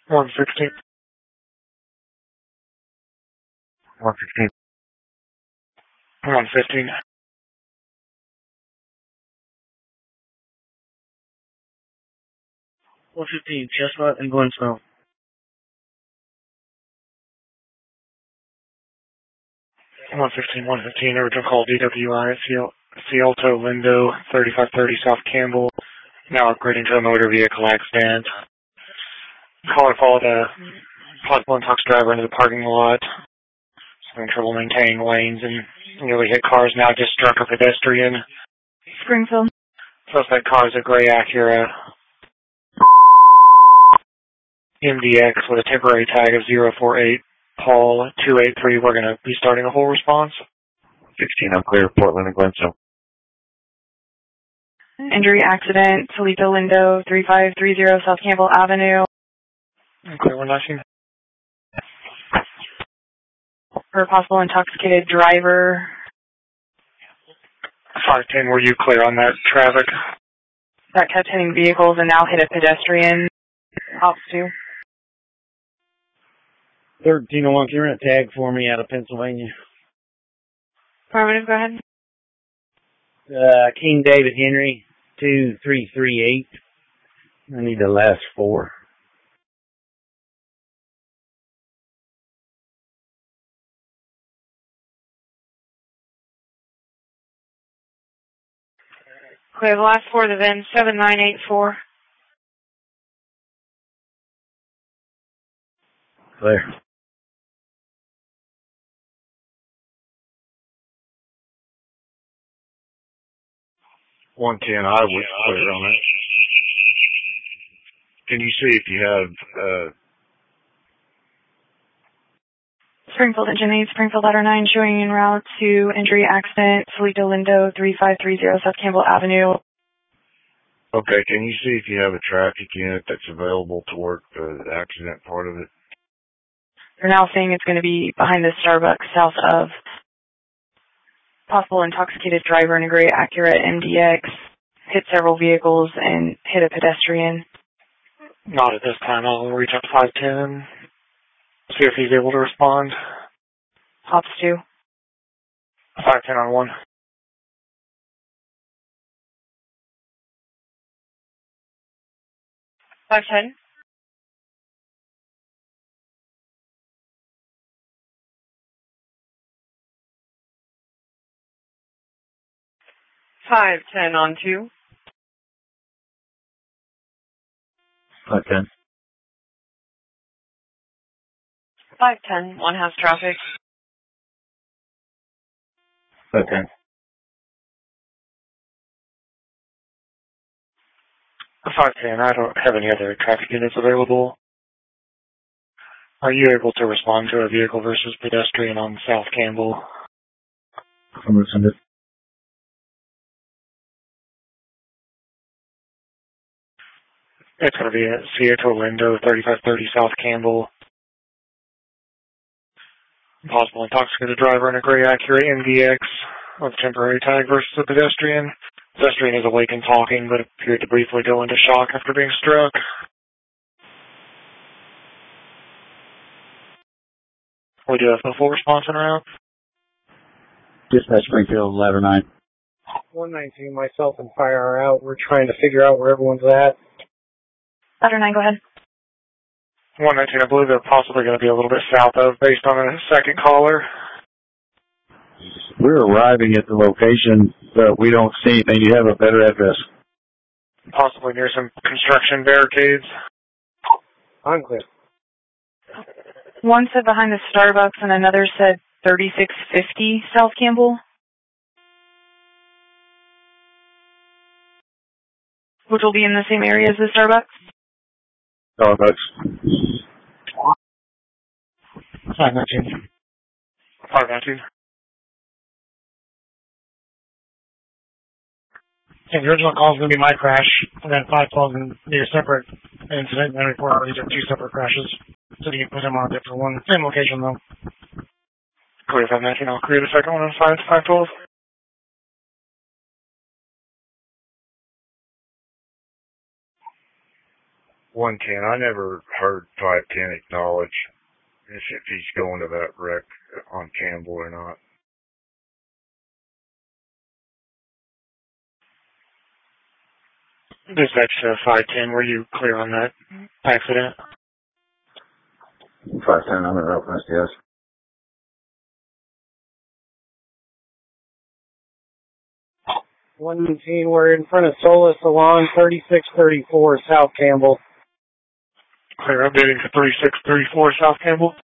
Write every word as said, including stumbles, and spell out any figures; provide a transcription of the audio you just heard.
one sixteen. one sixteen. one fifteen. one fifteen, Chestnut and Glenstone. one fifteen, one fifteen, original call D W I, Cialto Lindo, thirty-five thirty South Campbell, now upgrading to a motor vehicle accident. Caller followed a possible intox driver into the parking lot, having trouble maintaining lanes and nearly hit cars, now just struck a pedestrian. Springfield. Suspect car is a gray Acura M D X with a temporary tag of zero four eight. Paul two eight three, we're going to be starting a full response. sixteen, I'm clear, Portland and Glenstone. Injury accident, Toledo Lindo, three five three zero South Campbell Avenue. Clear one nineteen. For a possible intoxicated driver. five ten, were you clear on that traffic? That kept hitting vehicles and now hit a pedestrian. Ops two. thirteen oh one, can you run a tag for me out of Pennsylvania? Affirmative, go ahead. Uh, King David Henry, two three three eight. I need the last four. Clear the last four, the V I N seven nine eight four. Clear. one ten, I was clear on it. Can you see if you have, uh... Springfield Engine eight, Springfield Ladder nine, showing en route to injury accident, Toledo Lindo, three five three zero South Campbell Avenue. Okay, can you see if you have a traffic unit that's available to work the accident part of it? They're now saying it's going to be behind the Starbucks south of. Possible intoxicated driver in a gray Acura M D X hit several vehicles and hit a pedestrian. Not at this time. I'll reach out to five ten, see if he's able to respond. Ops two. five ten on one. five ten. five ten on two. five ten. five ten, one has traffic. five ten. five ten, I don't have any other traffic units available. Are you able to respond to a vehicle versus pedestrian on South Campbell? I'm listening. It's going to be at Cialto Lindo, thirty-five thirty South Campbell. Possible intoxicated driver in a gray Acura M D X with temporary tag versus a pedestrian. Pedestrian is awake and talking, but appeared to briefly go into shock after being struck. We do have a full response en route. Dispatch Springfield, Ladder nine. one nineteen, myself and fire are out. We're trying to figure out where everyone's at. Ladder nine, go ahead. one nineteen, I believe they're possibly going to be a little bit south of, based on a second caller. We're arriving at the location, but we don't see anything. Do you have a better address? Possibly near some construction barricades. I'm clear. One said behind the Starbucks and another said thirty-six fifty South Campbell. Which will be in the same area as the Starbucks? Starbucks. five nineteen. five nineteen. Yeah, the original call is going to be my crash, and then five twelve is be a separate incident, and report these are two separate crashes. So you can put them on a different one. Same location, though. Clear five nineteen. I'll create a second one on five twelve. one ten. I never heard five ten acknowledge if he's going to that wreck on Campbell or not. Dispatch uh, five ten, were you clear on that accident? five ten, I'm in reference, yes. one nineteen, we're in front of Solis Salon, thirty-six thirty-four South Campbell. Clear, updating to thirty-six thirty-four South Campbell.